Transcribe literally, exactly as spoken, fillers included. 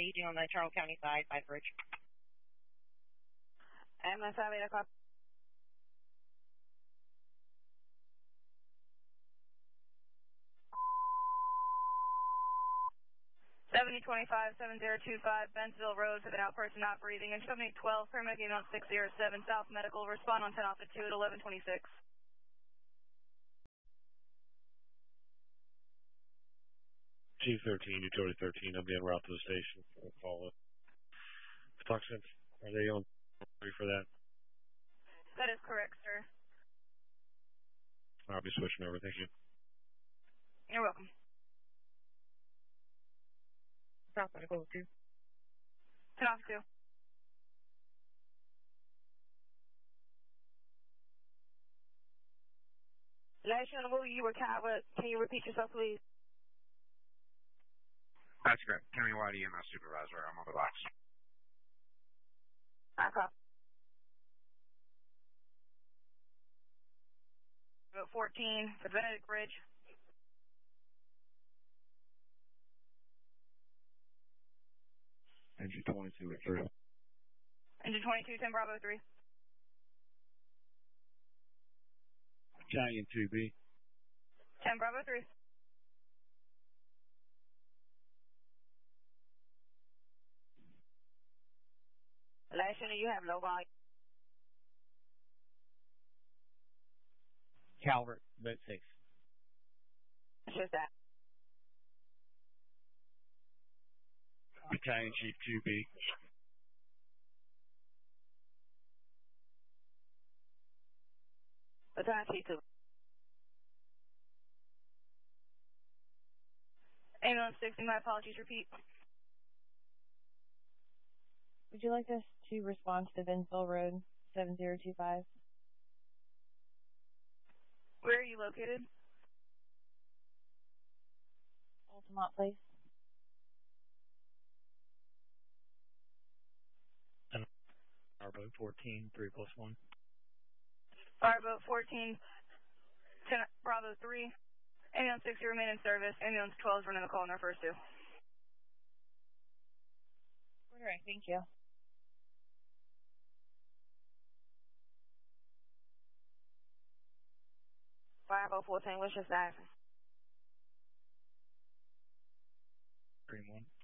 staging on the Charles County side by the bridge. Ambulance five eight o'clock. seventy twenty-five, seven zero two five, Bensville Road for the now person not breathing. And seventy twelve, paramedic ambulance six zero seven, South Medical. Respond on ten off at two at eleven twenty-six. Chief thirteen, Utility thirteen, I'll be en route to the station. I'll call it. Production, are they on for that? That is correct, sir. I'll be switching over. Thank you. You're welcome. South Medical two. ten off two. Last year on the movie, you were kind of, can you repeat yourself, please? That's correct. County Wide E M S Supervisor. I'm on the box. I copy. About fourteen, for Benedict Bridge. Engine twenty-two at three. Engine twenty-two, ten Bravo three. Battalion two B. ten Bravo three. Last unit, you have low volume. Calvert, vote six. It's just that. Battalion Chief two B. Battalion Chief two. Ambulance sixty, my apologies, repeat. Would you like us to respond to the Bensville Road seven zero two five? Where are you located? Altamont Place. Fireboat fourteen, three plus one. Fireboat fourteen, ten Bravo three. Ambulance sixty remain in service. Ambulance twelve is running the call in our first two. All right, thank you. Fireboat fourteen, what's your status? Green one.